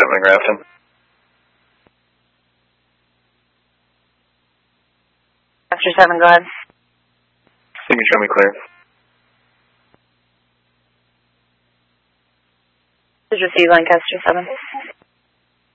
in Grafton. Lancaster 7, go ahead. You can show me clear. Please receive Lancaster 7.